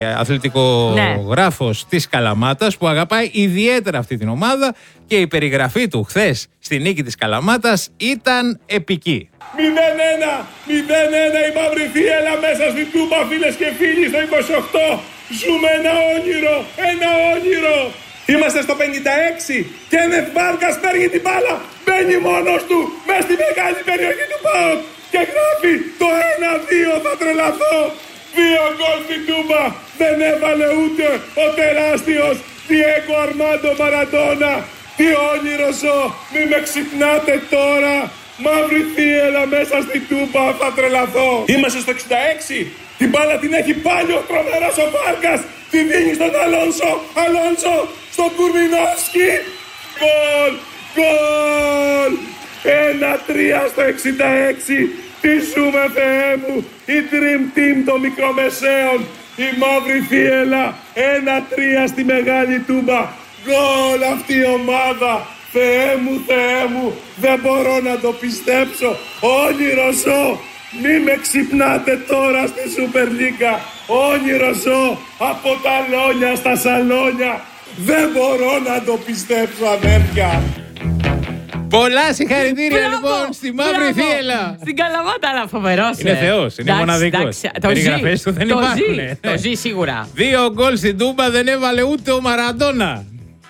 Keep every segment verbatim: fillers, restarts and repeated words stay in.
Αθλητικογράφος ναι. της Καλαμάτας που αγαπάει ιδιαίτερα αυτή την ομάδα και η περιγραφή του χθες στη νίκη της Καλαμάτας ήταν επική. μηδέν ένα, μηδέν ένα η μαύρη θύελα μέσα στην Τούμπα, φίλες και φίλοι, στο είκοσι οκτώ. Ζούμε ένα όνειρο, ένα όνειρο. Είμαστε στο πενήντα έξι. Κένεθ Βάρκας παίρνει την μπάλα, μπαίνει μόνος του μέσα στη μεγάλη περιοχή του ΠΑΟΚ και γράφει το ένα δύο, θα τρελαθώ. Δύο γκολ στην Τούμπα, δεν έβαλε ούτε ο τεράστιος Διέγκο Αρμάντο Μαραντόνα. Τι όνειρο ζω, μη με ξυπνάτε τώρα. Μαύρη θύελα μέσα στην Τούμπα, θα τρελαθώ. Είμαστε στο εξήντα έξι. Την μπάλα την έχει πάλι ο τρομερός ο Βάρκας. Τη δίνει στον Αλόνσο. Αλόνσο στον Κουρμινόφσκι. Γκολ, γκολ. Ένα τρία στο εξήντα έξι. Τι ζούμε, Θεέ μου. Η Dream Team των μικρομεσαίων. Η μαύρη θύελα. Ένα τρία στη μεγάλη Τούμπα. Γκολ αυτή η ομάδα. Θεέ μου, Θεέ μου, δεν μπορώ να το πιστέψω. Όνειρο ζω. Μη με ξυπνάτε τώρα στη Σούπερ Λίγκα. Όνειρο ζω από τα λόνια στα σαλόνια. Δεν μπορώ να το πιστέψω, αδέρφια. Πολλά συγχαρητήρια λοιπόν στη μαύρη θύελα. Στην Καλαμάτα, αλλά φοβερός. Είναι θεός, είναι μοναδικός. Περιγραφές του δεν το υπάρχουν. Ζει, το ζει σίγουρα. Δύο γκολ στην Τούμπα, δεν έβαλε ούτε ο Μαραντόνα.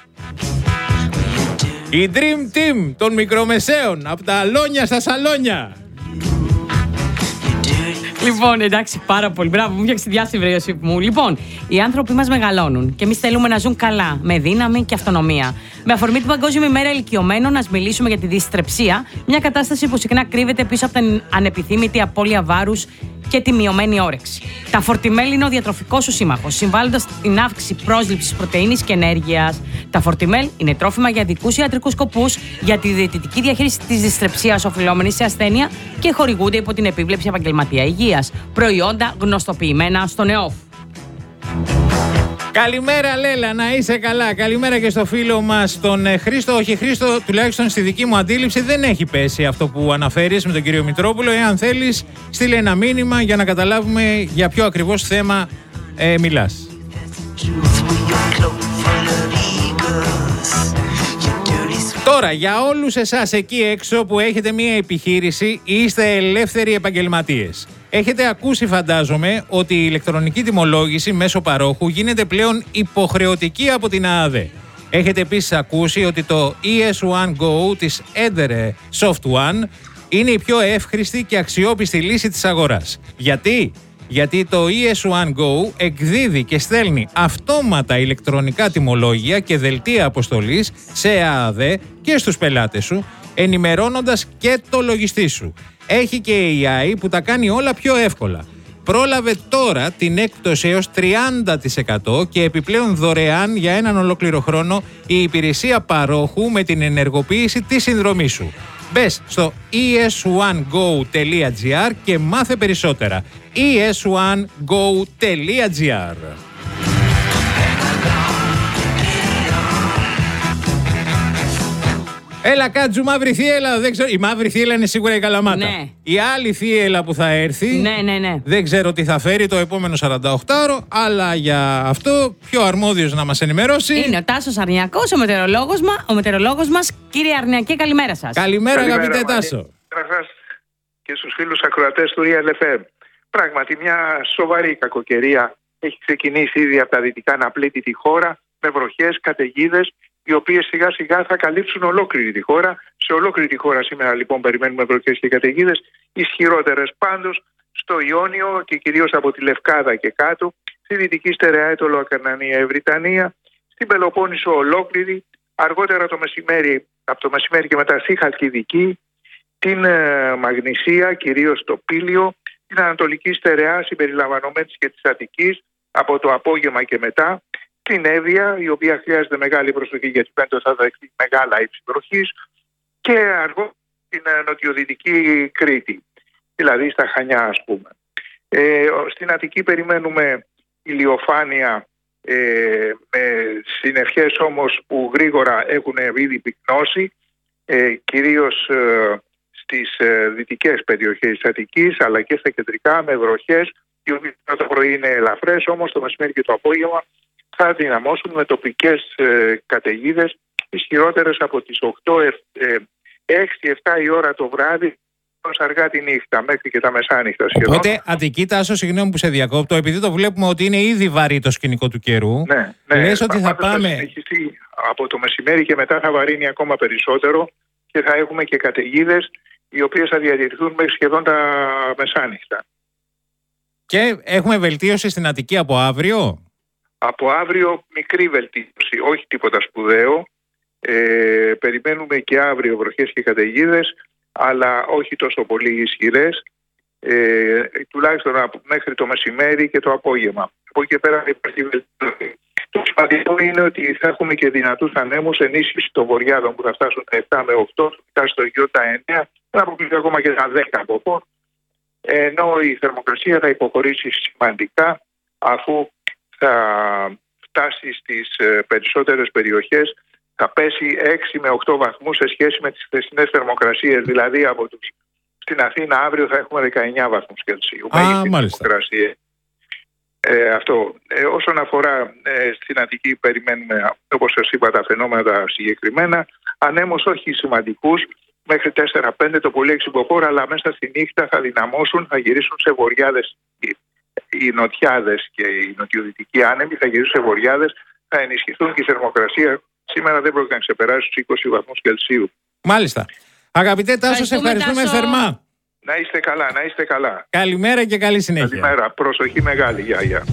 Η Dream Team των μικρομεσαίων, από τα αλόνια στα σαλόνια. Λοιπόν, εντάξει, πάρα πολύ. Μπράβο, μου φτιάξει τη διάσημη βρέωση μου. Λοιπόν, οι άνθρωποι μας μεγαλώνουν και εμείς θέλουμε να ζουν καλά, με δύναμη και αυτονομία. Με αφορμή την Παγκόσμια ημέρα ηλικιωμένων, να μιλήσουμε για τη δυστρεψία, μια κατάσταση που συχνά κρύβεται πίσω από την ανεπιθύμητη απώλεια βάρους και τη μειωμένη όρεξη. Τα φορτιμέλ είναι ο διατροφικός σου σύμμαχος, συμβάλλοντας στην αύξηση πρόσληψης πρωτεΐνης και ενέργειας. Τα φορτιμέλ είναι τρόφιμα για ειδικούς ιατρικούς σκοπούς, για τη διαιτητική διαχείριση της δυστρεψίας οφειλόμενης σε ασθένεια και χορηγούνται υπό την επίβλεψη επαγγελματία υγείας. Προϊόντα γνωστοποιημένα στον ΕΟΦ. Καλημέρα Λέλα, να είσαι καλά. Καλημέρα και στο φίλο μας τον Χρήστο. Όχι Χρήστο, τουλάχιστον στη δική μου αντίληψη δεν έχει πέσει αυτό που αναφέρεις με τον κύριο Μητρόπουλο. Εάν θέλεις, στείλε ένα μήνυμα για να καταλάβουμε για ποιο ακριβώς θέμα ε, μιλάς. Τώρα, για όλους εσάς εκεί έξω που έχετε μία επιχείρηση ή είστε ελεύθεροι επαγγελματίες, έχετε ακούσει, φαντάζομαι, ότι η ηλεκτρονική τιμολόγηση μέσω παρόχου γίνεται πλέον υποχρεωτική από την ΑΑΔΕ. Έχετε επίσης ακούσει ότι το ι ες One Go της Eder Soft One είναι η πιο εύχρηστη και αξιόπιστη λύση της αγοράς. Γιατί? Γιατί το ι ες One Go εκδίδει και στέλνει αυτόματα ηλεκτρονικά τιμολόγια και δελτία αποστολής σε ΑΑΔΕ και στους πελάτες σου, ενημερώνοντας και το λογιστή σου. Έχει και έι άι που τα κάνει όλα πιο εύκολα. Πρόλαβε τώρα την έκπτωση έως τριάντα τοις εκατό και επιπλέον δωρεάν για έναν ολόκληρο χρόνο η υπηρεσία παρόχου με την ενεργοποίηση της συνδρομής σου. Μπες στο ι ες one go τελεία τζι άρ και μάθε περισσότερα. ι ες one go τελεία τζι άρ. Έλα Κάτζου, μαύρη θύελα. Δεν ξέρω. Η μαύρη θύελα είναι σίγουρα η Καλαμάτα. Ναι. Η άλλη θύελα που θα έρθει, ναι, ναι, ναι. δεν ξέρω τι θα φέρει το επόμενο σαρανταοκτάωρο, αλλά για αυτό πιο αρμόδιος να μας ενημερώσει είναι ο Τάσος Αρνιακός, ο μετεωρολόγος, μα, ο μετεωρολόγος μας. Κύριε Αρνιακέ, καλημέρα σας. Καλημέρα, καλημέρα αγαπητέ Τάσο. Καλημέρα σας και στους φίλους ακροατές του Real εφ εμ. Πράγματι, μια σοβαρή κακοκαιρία έχει ξεκινήσει ήδη από τα δυτικά να πλήττει τη χώρα με βροχές, καταιγίδες, οι οποίες σιγά σιγά θα καλύψουν ολόκληρη τη χώρα. Σε ολόκληρη τη χώρα σήμερα λοιπόν περιμένουμε βροχές και καταιγίδες, ισχυρότερες πάντως στο Ιόνιο και κυρίως από τη Λευκάδα και κάτω, στη Δυτική Στερεά, Αίτωλο, Ακαρνανία, Ευρυτανία, στην Πελοπόννησο ολόκληρη, αργότερα το μεσημέρι, από το μεσημέρι και μετά στη Χαλκιδική, την ε, Μαγνησία, κυρίως το Πήλιο, την Ανατολική Στερεά συμπεριλαμβανομένης και της Αττικής, από το απόγευμα και μετά, την Εύβοια, η οποία χρειάζεται μεγάλη προσοχή γιατί πέντε θα δεχτεί μεγάλα ύψη βροχής, και αργότερα την νοτιοδυτική Κρήτη, δηλαδή στα Χανιά ας πούμε. Ε, στην Αττική περιμένουμε ηλιοφάνεια ε, με συννεφιές όμως που γρήγορα έχουν ήδη πυκνώσει, ε, κυρίως ε, στις ε, δυτικές περιοχές της Αττικής αλλά και στα κεντρικά, με βροχές οι οποίες το πρωί είναι ελαφρές, όμως το μεσημέρι και το απόγευμα θα δυναμώσουν με τοπικές ε, καταιγίδες ισχυρότερες από τις οκτώ, έξι επτά η ώρα το βράδυ ως αργά τη νύχτα, μέχρι και τα μεσάνυχτα σχεδόν. Οπότε, Αττική, Τάσο, συγγνώμη που σε διακόπτω, επειδή το βλέπουμε ότι είναι ήδη βαρύ το σκηνικό του καιρού, ναι, ναι, λες ότι θα πάμε... Θα συνεχιστεί από το μεσημέρι και μετά θα βαρύνει ακόμα περισσότερο και θα έχουμε και καταιγίδες οι οποίες θα διατηρηθούν μέχρι σχεδόν τα μεσάνυχτα. Και έχουμε βελτίωση στην Αττική από αύριο? Από αύριο μικρή βελτίωση, όχι τίποτα σπουδαίο. Ε, περιμένουμε και αύριο βροχές και καταιγίδες, αλλά όχι τόσο πολύ ισχυρές, ε, τουλάχιστον μέχρι το μεσημέρι και το απόγευμα. Από εκεί και πέρα υπάρχει βελτίωση. Το σημαντικό είναι ότι θα έχουμε και δυνατούς ανέμους, ενίσχυση των βορειάδων που θα φτάσουν τα επτά με οκτώ, θα φτάσει στο γιο τα εννέα, θα αποκλειστεί ακόμα και τα δέκα από πόρ, ενώ η θερμοκρασία θα υποχωρήσει σημαντικά αφού θα φτάσει στις περισσότερες περιοχές, θα πέσει έξι με οκτώ βαθμούς σε σχέση με τις χθεσινές θερμοκρασίες. Δηλαδή από τους... στην Αθήνα αύριο θα έχουμε δεκαεννιά βαθμούς Κελσίου. Α, μάλιστα. Ε, αυτό. Ε, όσον αφορά ε, στην Αττική, περιμένουμε, όπως σας είπα, τα φαινόμενα συγκεκριμένα. Ανέμους όχι σημαντικούς, μέχρι τέσσερα πέντε το πολύ εξυμποφόρα, αλλά μέσα στη νύχτα θα δυναμώσουν, θα γυρίσουν σε βορειάδες. Οι, οι νοτιάδες και οι νοτιοδυτικοί άνεμοι θα γυρίσουν σε βορειάδες, θα ενισχυθούν και η θερμοκρασία σήμερα δεν πρόκειται να ξεπεράσει τους είκοσι βαθμούς Κελσίου. Μάλιστα. Αγαπητέ Τάσο, σε ευχαριστούμε Τάσο. θερμά. Να είστε καλά, να είστε καλά. Καλημέρα και καλή συνέχεια. Καλημέρα, προσοχή μεγάλη, γεια, γεια.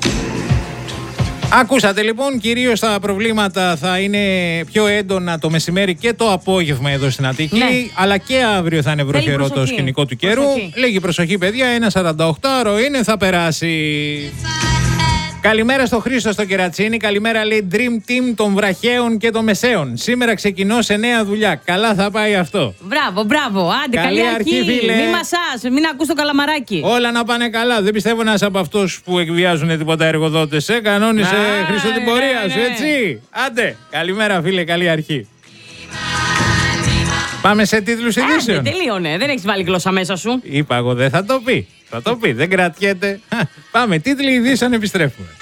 Ακούσατε λοιπόν, κυρίως τα προβλήματα θα είναι πιο έντονα το μεσημέρι και το απόγευμα εδώ στην Αττική, ναι. αλλά και αύριο θα είναι βροχερό το σκηνικό του καιρού. Προσοχή. Λέγει προσοχή παιδιά, ένα σαρανταοκτάωρο είναι, θα περάσει. Καλημέρα στο Χρήστο στο Κερατσίνι. Καλημέρα, λέει, Dream Team των βραχαίων και των μεσαίων. Σήμερα ξεκινώ σε νέα δουλειά. Καλά θα πάει αυτό. Μπράβο, μπράβο. Άντε, καλή, Καλή αρχή. αρχή, φίλε. Μην μασάς, μην ακούς το καλαμαράκι. Όλα να πάνε καλά. Δεν πιστεύω να είσαι από αυτούς που εκβιάζουν τίποτα εργοδότες. Ε, κανόνισε, Α, Χρήστο, την ναι, πορεία σου, ναι. έτσι. Άντε, καλημέρα, φίλε, καλή αρχή. Πάμε σε τίτλους ειδήσεων. Άντε, τελείωνε. Δεν έχεις βάλει γλώσσα μέσα σου. Είπα εγώ, δεν θα το πει. Θα το πει, δεν κρατιέται. Πάμε, τίτλοι ειδήσεων, επιστρέφουμε.